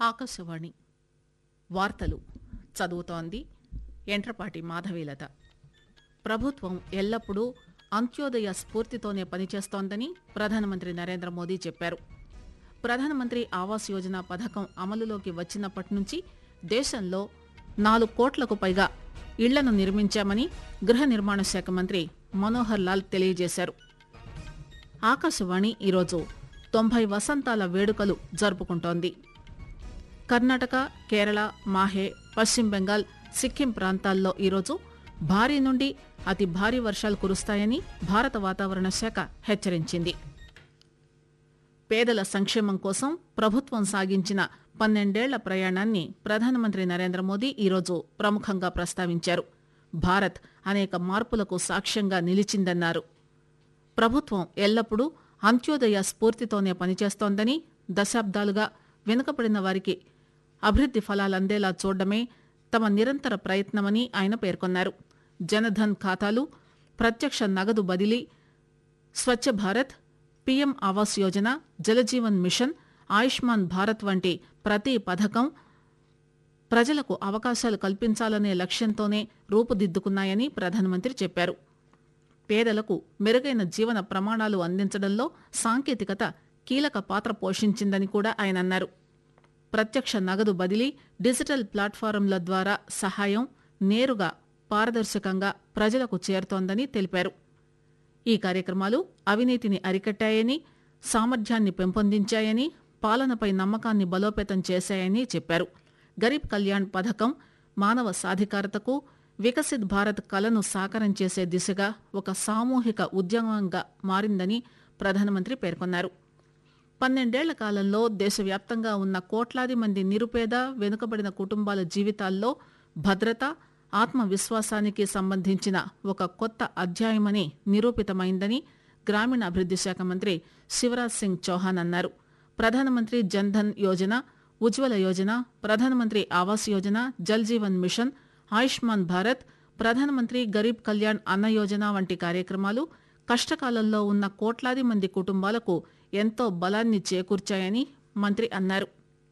ఆకాశవాణి వార్తలు చదువుతోంది ఎంట్రపాటి మాధవీలత. ప్రభుత్వం ఎల్లప్పుడూ అంత్యోదయ స్ఫూర్తితోనే పనిచేస్తోందని ప్రధానమంత్రి నరేంద్ర మోదీ చెప్పారు. ప్రధానమంత్రి ఆవాస్ యోజన పథకం అమలులోకి వచ్చినప్పటి నుంచి దేశంలో 4 కోట్లకు పైగా ఇళ్లను నిర్మించామని గృహ నిర్మాణ శాఖ మంత్రి మనోహర్ లాల్ తెలియజేశారు. ఆకాశవాణి ఈరోజు 90 వసంతాల వేడుకలు జరుపుకుంటోంది. కర్ణాటక, కేరళ, మాహే, పశ్చిమ బెంగాల్, సిక్కిం ప్రాంతాల్లో ఈరోజు భారీ నుండి అతి భారీ వర్షాలు కురుస్తాయని భారత వాతావరణ శాఖ హెచ్చరించింది. పేదల సంక్షేమం కోసం ప్రభుత్వం సాగించిన 12 ఏళ్ల ప్రయాణాన్ని ప్రధానమంత్రి నరేంద్ర మోదీ ఈరోజు ప్రముఖంగా ప్రస్తావించారు. భారత్ అనేక మార్పులకు సాక్ష్యంగా నిలిచిందన్నారు. ప్రభుత్వం ఎల్లప్పుడూ అంత్యోదయ స్ఫూర్తితోనే పనిచేస్తోందని, దశాబ్దాలుగా వెనుకబడిన వారికి అభివృద్ది ఫలాలందేలా చూడడమే తమ నిరంతర ప్రయత్నమని ఆయన పేర్కొన్నారు. జనధన్ ఖాతాలు, ప్రత్యక్ష నగదు బదిలీ, స్వచ్ఛ భారత్, పీఎం ఆవాస్ యోజన, జలజీవన్ మిషన్, ఆయుష్మాన్ భారత్ వంటి ప్రతి పథకం ప్రజలకు అవకాశాలు కల్పించాలనే లక్ష్యంతోనే రూపుదిద్దుకున్నాయని ప్రధానమంత్రి చెప్పారు. పేదలకు మెరుగైన జీవన ప్రమాణాలు అందించడంలో సాంకేతికత కీలక పాత్ర పోషించిందని కూడా ఆయన అన్నారు. ప్రత్యక్ష నగదు బదిలీ, డిజిటల్ ప్లాట్ఫారంల ద్వారా సహాయం నేరుగా, పారదర్శకంగా ప్రజలకు చేరుతోందని తెలిపారు. ఈ కార్యక్రమాలు అవినీతిని అరికట్టాయని, సామర్థ్యాన్ని పెంపొందించాయని, పాలనపై నమ్మకాన్ని బలోపేతం చేశాయని చెప్పారు. గరీబ్ కళ్యాణ్ పథకం మానవ సాధికారతకు, వికసిత్ భారత్ కలను సాకారం చేసే దిశగా ఒక సామూహిక ఉద్యమంగా మారిందని ప్రధానమంత్రి పేర్కొన్నారు. 12 ఏళ్ల కాలంలో దేశవ్యాప్తంగా ఉన్న కోట్లాది మంది నిరుపేద, వెనుకబడిన కుటుంబాల జీవితాల్లో భద్రత, ఆత్మవిశ్వాసానికి సంబంధించిన ఒక కొత్త అధ్యాయమని నిరూపితమైందని గ్రామీణాభివృద్ది శాఖ మంత్రి శివరాజ్ సింగ్ చౌహాన్ అన్నారు. ప్రధానమంత్రి జన్ధన్ యోజన, ఉజ్వల యోజన, ప్రధానమంత్రి ఆవాస్ యోజన, జల్ జీవన్ మిషన్, ఆయుష్మాన్ భారత్, ప్రధానమంత్రి గరీబ్ కళ్యాణ్ అన్న యోజన వంటి కార్యక్రమాలు కష్టకాలంలో ఉన్న కోట్లాది మంది కుటుంబాలకు ఎంతో బలాన్ని చేకూర్చాయని మంత్రి అన్నారు.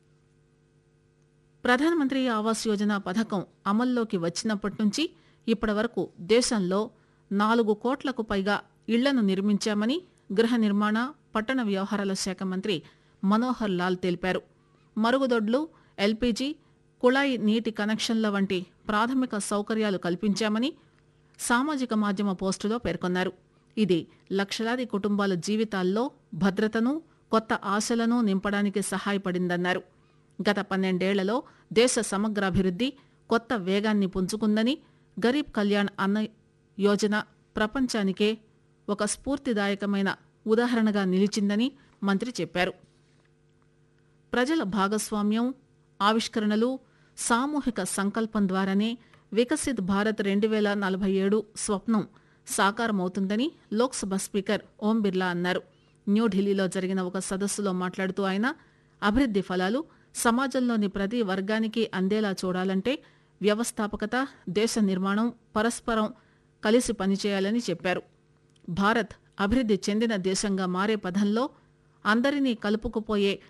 ప్రధానమంత్రి ఆవాస్ యోజన పథకం అమల్లోకి వచ్చినప్పటి నుంచి ఇప్పటి వరకు దేశంలో 4 కోట్లకు పైగా ఇళ్లను నిర్మించామని గృహ నిర్మాణ, పట్టణ వ్యవహారాల శాఖ మంత్రి మనోహర్ లాల్ తెలిపారు. మరుగుదొడ్లు, ఎల్పీజీ, కుళాయి నీటి కనెక్షన్ల వంటి ప్రాథమిక సౌకర్యాలు కల్పించామని సామాజిక మాధ్యమ పోస్టులో పేర్కొన్నారు. ఇది లక్షలాది కుటుంబాల జీవితాల్లో భద్రతను, కొత్త ఆశలను నింపడానికి సహాయపడిందన్నారు. గత 12 ఏళ్లలో దేశ సమగ్రాభివృద్ది కొత్త వేగాన్ని పుంజుకుందని, గరీబ్ కళ్యాణ్ అన్న యోజన ప్రపంచానికే ఒక స్ఫూర్తిదాయకమైన ఉదాహరణగా నిలిచిందని మంత్రి చెప్పారు. ప్రజల భాగస్వామ్యం, ఆవిష్కరణలు, సామూహిక సంకల్పం ద్వారానే వికసిత్ భారత్ 2047 స్వప్నం సాకారమవుతుందని లోక్సభ స్పీకర్ ఓం బిర్లా అన్నారు. న్యూఢిల్లీలో జరిగిన ఒక సదస్సులో మాట్లాడుతూ ఆయన అభివృద్ది ఫలాలు సమాజంలోని ప్రతి వర్గానికి అందేలా చూడాలంటే వ్యవస్థాపకత, దేశ నిర్మాణం పరస్పరం కలిసి పనిచేయాలని చెప్పారు. భారత్ అభివృద్ది చెందిన దేశంగా మారే పథంలో అందరినీ కలుపుకుపోయే